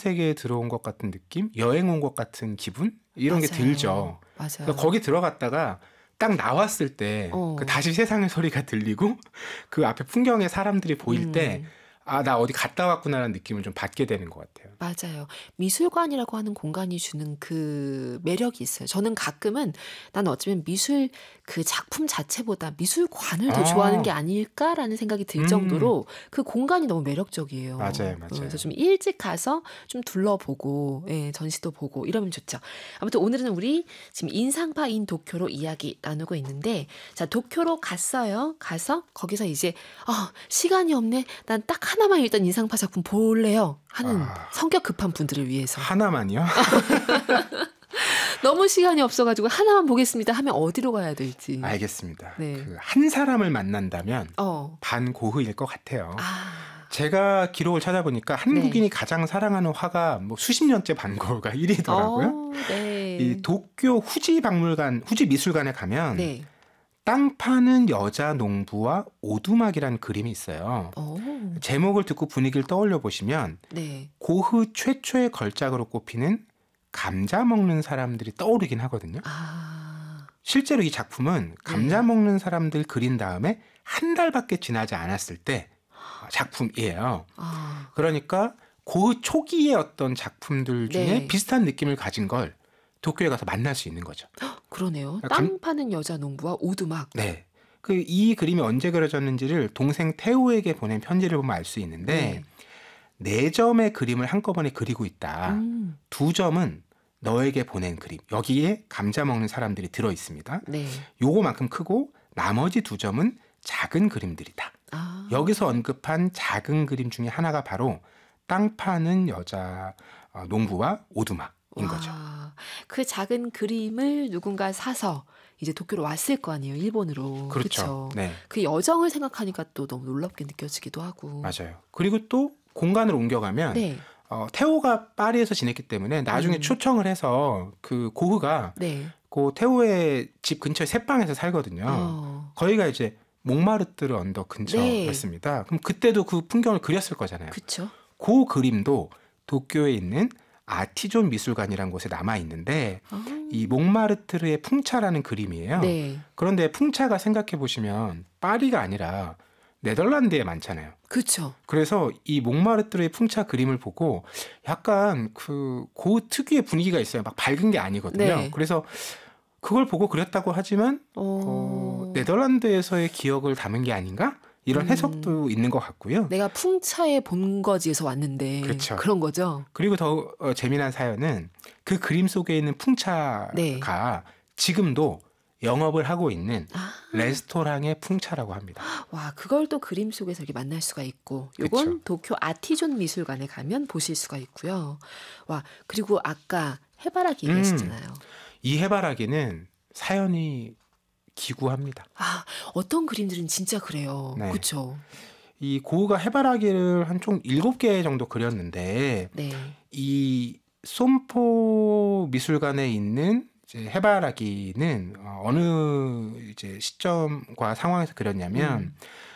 세계에 들어온 것 같은 느낌, 여행 온 것 같은 기분 이런 게 맞아요. 들죠. 맞아요. 그래서 거기 들어갔다가 딱 나왔을 때 그 다시 세상의 소리가 들리고 그 앞에 풍경에 사람들이 보일 때 아, 나 어디 갔다 왔구나라는 느낌을 좀 받게 되는 것 같아요. 맞아요. 미술관이라고 하는 공간이 주는 그 매력이 있어요. 저는 가끔은 난 어쩌면 미술 그 작품 자체보다 미술관을 더 좋아하는 게 아닐까라는 생각이 들 정도로 그 공간이 너무 매력적이에요. 맞아요, 맞아요. 그래서 좀 일찍 가서 좀 둘러보고, 예, 전시도 보고 이러면 좋죠. 아무튼 오늘은 우리 지금 인상파인 도쿄로 이야기 나누고 있는데, 자, 도쿄로 갔어요. 가서 거기서 이제 시간이 없네. 난 딱 하나만 일단 인상파 작품 볼래요. 하는 성격 급한 분들을 위해서. 하나만요? 너무 시간이 없어가지고 하나만 보겠습니다 하면 어디로 가야 될지. 알겠습니다. 네. 그 한 사람을 만난다면 반고흐일 것 같아요. 제가 기록을 찾아보니까 한국인이 가장 사랑하는 화가 뭐 수십 년째 반고흐가 1위더라고요. 네. 이 도쿄 후지 미술관에 가면 네. 땅 파는 여자 농부와 오두막이라는 그림이 있어요. 제목을 듣고 분위기를 떠올려 보시면 네. 고흐 최초의 걸작으로 꼽히는 감자 먹는 사람들이 떠오르긴 하거든요. 실제로 이 작품은 감자 먹는 사람들 그린 다음에 한 달밖에 지나지 않았을 때 작품이에요. 그러니까 고흐 초기의 어떤 작품들 중에 비슷한 느낌을 가진 걸 도쿄에 가서 만날 수 있는 거죠. 그러네요. 땅 파는 여자 농부와 오두막. 네. 이 그림이 언제 그려졌는지를 동생 태우에게 보낸 편지를 보면 알 수 있는데 4점의 그림을 한꺼번에 그리고 있다. 2점은 너에게 보낸 그림. 여기에 감자 먹는 사람들이 들어 있습니다. 요거만큼 크고 나머지 2점은 작은 그림들이다. 여기서 언급한 작은 그림 중에 하나가 바로 땅 파는 여자 농부와 오두막인 거죠. 그 작은 그림을 누군가 사서 이제 도쿄로 왔을 거 아니에요, 일본으로. 그렇죠. 네. 그 여정을 생각하니까 또 너무 놀랍게 느껴지기도 하고. 맞아요. 그리고 또 공간을 옮겨가면 태호가 파리에서 지냈기 때문에 나중에 초청을 해서 그 고흐가 그 태호의 집 근처에 새방에서 살거든요. 거기가 이제 몽마르트르 언덕 근처였습니다. 그럼 그때도 그 풍경을 그렸을 거잖아요. 그렇죠. 그 그림도 도쿄에 있는 아티존 미술관이라는 곳에 남아 있는데 이 몽마르트르의 풍차라는 그림이에요. 그런데 풍차가 생각해 보시면 파리가 아니라 네덜란드에 많잖아요. 그렇죠. 그래서 이 몽마르트르의 풍차 그림을 보고 약간 그 특유의 분위기가 있어요. 막 밝은 게 아니거든요. 그래서 그걸 보고 그렸다고 하지만 네덜란드에서의 기억을 담은 게 아닌가? 이런 해석도 있는 것 같고요. 내가 풍차의 본거지에서 왔는데 그런 거죠. 그리고 더 재미난 사연은 그 그림 속에 있는 풍차가 지금도 영업을 하고 있는 레스토랑의 풍차라고 합니다. 와, 그걸 또 그림 속에서 이렇게 만날 수가 있고, 요건 도쿄 아티존 미술관에 가면 보실 수가 있고요. 와, 그리고 아까 해바라기 얘기하시잖아요. 이 해바라기는 사연이 기구합니다. 어떤 그림들은 진짜 그래요. 그렇죠. 이 고흐가 해바라기를 한 총 7개 정도 그렸는데 이 솜포 미술관에 있는 이제 해바라기는 어느 이제 시점과 상황에서 그렸냐면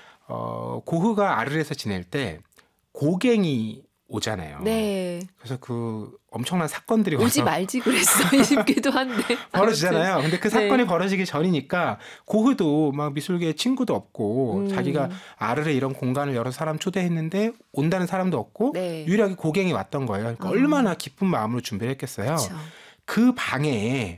고흐가 아르에서 지낼 때 고갱이 오잖아요. 그래서 그 엄청난 사건들이 오지 말지 그랬어 싶기도 한데 벌어지잖아요. 근데 그 사건이 벌어지기 전이니까 고흐도 막 미술계 친구도 없고 자기가 아르에 이런 공간을 여러 사람 초대했는데 온다는 사람도 없고 유일하게 고갱이 왔던 거예요. 그러니까 얼마나 기쁜 마음으로 준비를 했겠어요. 그 방에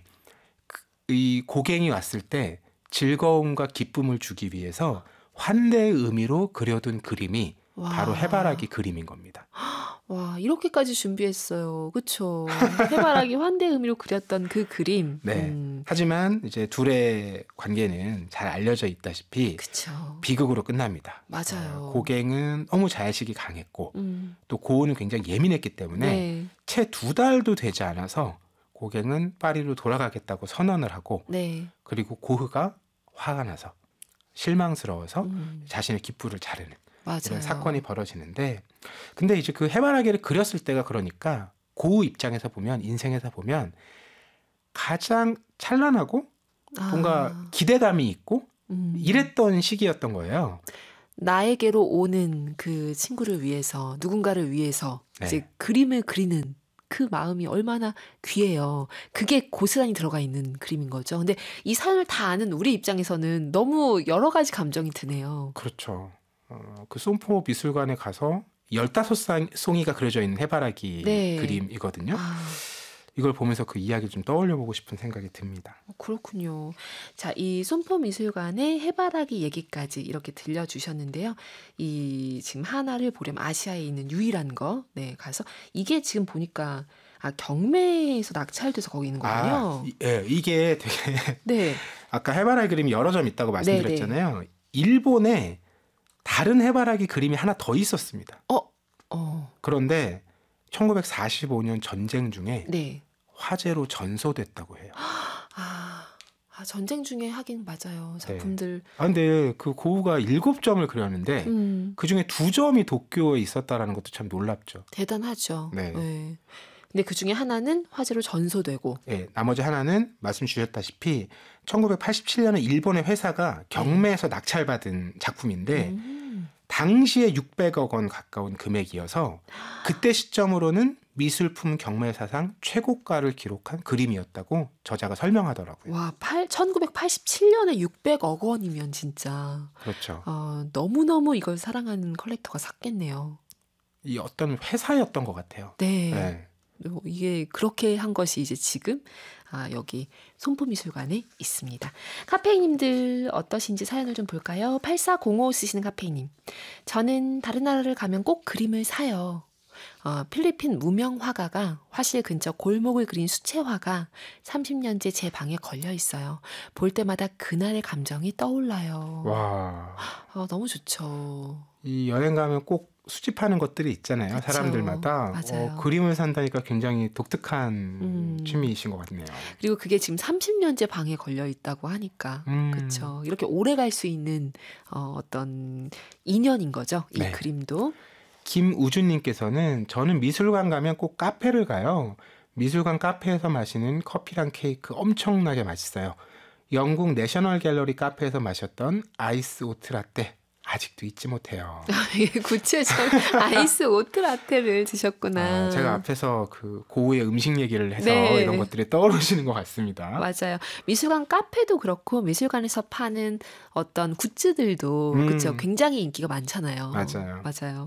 이 고갱이 왔을 때 즐거움과 기쁨을 주기 위해서 환대의 의미로 그려둔 그림이 바로 해바라기 그림인 겁니다. 와, 이렇게까지 준비했어요. 그렇죠. 해바라기 환대 의미로 그렸던 그 그림. 하지만 이제 둘의 관계는 잘 알려져 있다시피 비극으로 끝납니다. 맞아요. 고갱은 너무 자의식이 강했고 또 고흐는 굉장히 예민했기 때문에 채 2달도 되지 않아서 고갱은 파리로 돌아가겠다고 선언을 하고 그리고 고흐가 화가 나서 실망스러워서 자신의 기쁘를 자르는 이런 사건이 벌어지는데, 근데 이제 그 해바라기를 그렸을 때가 그러니까 고흐 입장에서 보면, 인생에서 보면 가장 찬란하고 뭔가 기대감이 있고 이랬던 시기였던 거예요. 나에게로 오는 그 친구를 위해서, 누군가를 위해서 네. 이제 그림을 그리는 그 마음이 얼마나 귀해요. 그게 고스란히 들어가 있는 그림인 거죠. 근데 이 사연을 다 아는 우리 입장에서는 너무 여러 가지 감정이 드네요. 그렇죠. 그 솜포 미술관에 가서 15송이가 그려져 있는 해바라기 네. 그림이거든요. 아, 이걸 보면서 그 이야기를 좀 떠올려보고 싶은 생각이 듭니다. 그렇군요. 자, 이 솜포 미술관의 해바라기 얘기까지 이렇게 들려주셨는데요. 이 지금 하나를 보려면 아시아에 있는 유일한 거, 네, 가서 이게 지금 보니까 경매에서 낙찰돼서 거기 있는 거군요. 예, 이게 되게 네, 아까 해바라기 그림이 여러 점 있다고 말씀드렸잖아요. 일본에 다른 해바라기 그림이 하나 더 있었습니다. 그런데 1945년 전쟁 중에 네. 화재로 전소됐다고 해요. 전쟁 중에 하긴 맞아요. 작품들. 근데 그 고우가 7점을 그렸는데 그 중에 2점이 도쿄에 있었다라는 것도 참 놀랍죠. 대단하죠. 네. 네. 근데 그 중에 하나는 화재로 전소되고. 네, 나머지 하나는 말씀 주셨다시피 1987년에 일본의 회사가 경매에서 낙찰받은 작품인데 당시에 600억 원 가까운 금액이어서 그때 시점으로는 미술품 경매 사상 최고가를 기록한 그림이었다고 저자가 설명하더라고요. 와, 1987년에 600억 원이면 진짜 그렇죠. 너무너무 이걸 사랑하는 컬렉터가 샀겠네요. 이 어떤 회사였던 것 같아요. 네. 네. 이게 그렇게 한 것이 이제 지금 여기 솜포미술관에 있습니다. 카페이님들 어떠신지 사연을 좀 볼까요? 8405 쓰시는 카페이님. 저는 다른 나라를 가면 꼭 그림을 사요. 필리핀 무명 화가가 화실 근처 골목을 그린 수채화가 30년째 제 방에 걸려 있어요. 볼 때마다 그날의 감정이 떠올라요. 와. 너무 좋죠. 이 여행 가면 꼭 수집하는 것들이 있잖아요. 그쵸. 맞아요. 그림을 산다니까 굉장히 독특한 취미이신 것 같네요. 그리고 그게 지금 30년째 방에 걸려 있다고 하니까 그렇죠. 이렇게 오래 갈 수 있는 어떤 인연인 거죠. 이 네. 그림도. 김우준님께서는 저는 미술관 가면 꼭 카페를 가요. 미술관 카페에서 마시는 커피랑 케이크 엄청나게 맛있어요. 영국 내셔널 갤러리 카페에서 마셨던 아이스 오트라떼 아직도 잊지 못해요. 구체적인 아이스 오트라떼를 드셨구나. 제가 앞에서 그 고우의 음식 얘기를 해서 네. 이런 것들이 떠오르시는 것 같습니다. 맞아요. 미술관 카페도 그렇고 미술관에서 파는 어떤 굿즈들도 그렇죠. 굉장히 인기가 많잖아요. 맞아요.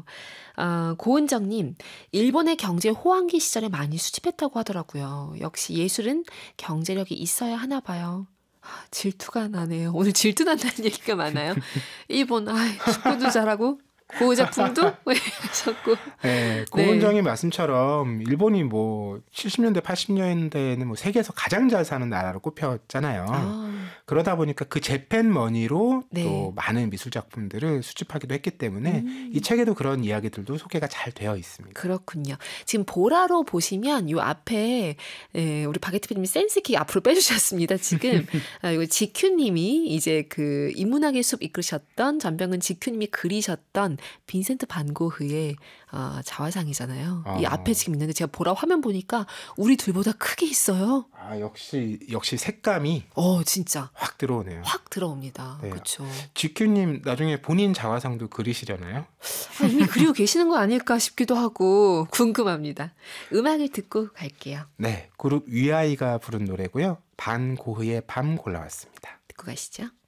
고은정님, 일본의 경제 호황기 시절에 많이 수집했다고 하더라고요. 역시 예술은 경제력이 있어야 하나 봐요. 질투가 나네요. 오늘 질투 난다는 얘기가 많아요. 일본, 축구도 잘하고, 고우 작품도 하셨고. 네, 고은정의 말씀처럼 일본이 뭐 70년대, 80년대에는 뭐 세계에서 가장 잘 사는 나라로 꼽혔잖아요. 그러다 보니까 그 재팬 머니로 또 많은 미술 작품들을 수집하기도 했기 때문에 이 책에도 그런 이야기들도 소개가 잘 되어 있습니다. 그렇군요. 지금 보라로 보시면 요 앞에 우리 바게트 PD님이 센스 있게 앞으로 빼주셨습니다. 지금 이거 지큐님이 이제 그 인문학의 숲 이끌으셨던 전병은 지큐님이 그리셨던 빈센트 반 고흐의 자화상이잖아요. 이 앞에 지금 있는데 제가 보라 화면 보니까 우리 둘보다 크게 있어요. 역시 색감이 진짜 확 들어오네요. 확 들어옵니다. 네. 그렇죠. 지큐님 나중에 본인 자화상도 그리시려나요? 이미 그리고 계시는 거 아닐까 싶기도 하고 궁금합니다. 음악을 듣고 갈게요. 네, 그룹 위아이가 부른 노래고요. 반 고흐의 밤 골라왔습니다. 듣고 가시죠.